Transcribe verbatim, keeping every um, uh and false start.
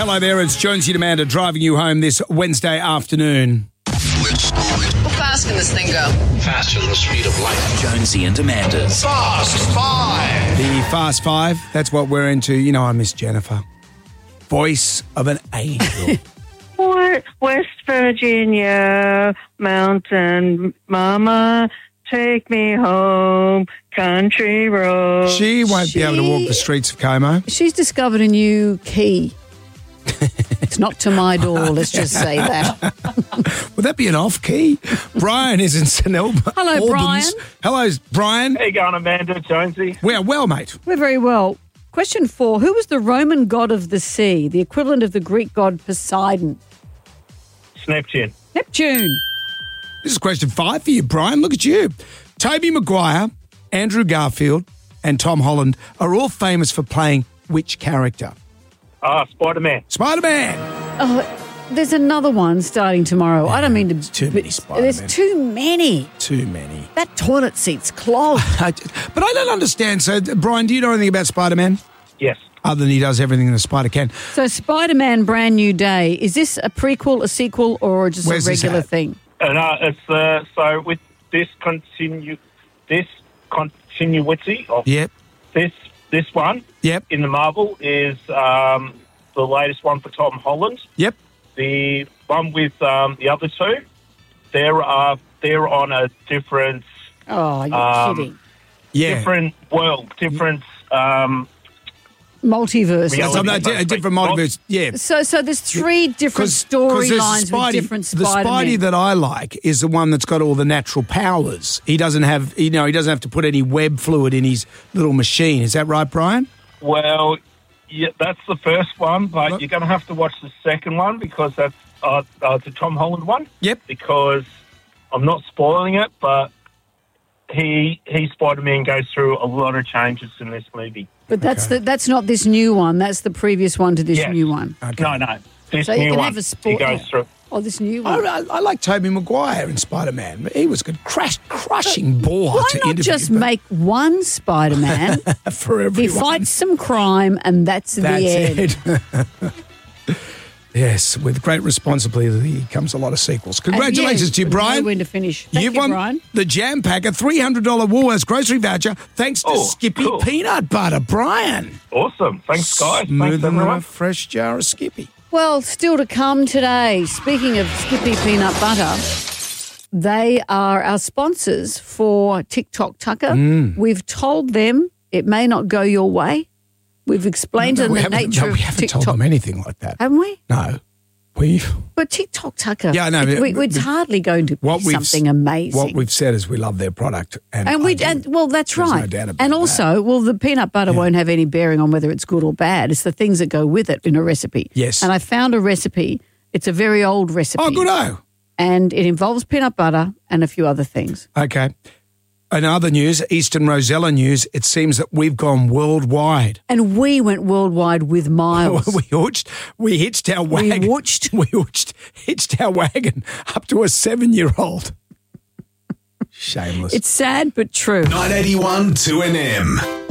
Hello there, it's Jonesy and Amanda driving you home this Wednesday afternoon. How fast can this thing go? Faster than the speed of light. Jonesy and Amanda's Fast Five. The Fast Five, that's what we're into. You know, I miss Jennifer. Voice of an angel. West Virginia, mountain mama, take me home, country road. She won't be able to walk the streets of Como. She's discovered a new key. It's not to my door, let's just say that. Would that be an off key? Brian is in St Albans. Hello, Brian. Hello, Brian. How you going, Amanda, Jonesy? We are well, mate. We're very well. Question four. Who was the Roman god of the sea, the equivalent of the Greek god Poseidon? Neptune. Neptune. This is question five for you, Brian. Look at you. Tobey Maguire, Andrew Garfield, and Tom Holland are all famous for playing which character? Ah, Spider-Man. Spider-Man. Oh, there's another one starting tomorrow. I don't mean to... There's too many Spider-Man. There's too many. Too many. That toilet seat's clogged. I- but I don't understand. So, Brian, do you know anything about Spider-Man? Yes. Other than he does everything the spider can. So Spider-Man Brand New Day, is this a prequel, a sequel, or just Where's a this regular at? thing? And uh, it's uh, so with this continue this continuity of Yep. this this one Yep. in the Marvel is um, the latest one for Tom Holland. Yep. The one with um, the other two, they're uh, they're on a different Oh, you're Um, kidding. Yeah. different world, different. Um, Multiverse. Yeah, That's a, Reality, a, so to a speak. different multiverse. Yeah. So, so there's three different Because there's a storylines with different The Spider-Man. Spidey that I like is the one that's got all the natural powers. He doesn't have, you know, he doesn't have to put any web fluid in his little machine. Is that right, Brian? well, yeah, that's the first one, but Look. you're going to have to watch the second one because that's uh, uh, the Tom Holland one. Yep. Because I'm not spoiling it, but he he Spider-Man goes through a lot of changes in this movie. But that's Okay. the, that's not this new one. That's the previous one to this Yes. new one. Okay. No, no, this So new you can one. have a sport. He goes through. Oh, this new I, one. I, I like Tobey Maguire in Spider-Man. He was a good, crash, crushing bore Why to not interview, just but make one Spider-Man? for He everyone. fights some crime, and that's, the end. That's it. Yes, with great responsibility comes a lot of sequels. Congratulations And to you, know Brian. when to finish. Thank You've you, won Brian. the Jam Pack, a three hundred dollars Woolworths grocery voucher, thanks to Oh, Skippy cool. Peanut Butter. Brian. Awesome. Thanks, guys. Smoother Thanks, than a everyone. fresh jar of Skippy. Well, still to come today. Speaking of Skippy Peanut Butter, they are our sponsors for TikTok Tucker. Mm. We've told them it may not go your way. We've explained No, to them we the haven't, nature no, of we haven't TikTok. told them anything like that. Haven't we? No. We've, But TikTok Tucker, Yeah, I know, it- but- we, but- it's hardly going to be what we've, something amazing. What we've said is we love their product. And, And I we do. and well, that's There's right. no doubt about and that. also, well, the peanut butter won't have any bearing on whether it's good or bad. It's the things that go with it in a recipe. Yes. And I found a recipe. It's a very old recipe. Oh, good oh. And it involves peanut butter and a few other things. Okay. In other news, Eastern Rosella news, it seems that we've gone worldwide. And we went worldwide with miles. we hitched, we hitched our wagon. whooched? We hitched, hitched our wagon up to a seven-year-old. Shameless. It's sad but true. nine eighty-one two N M.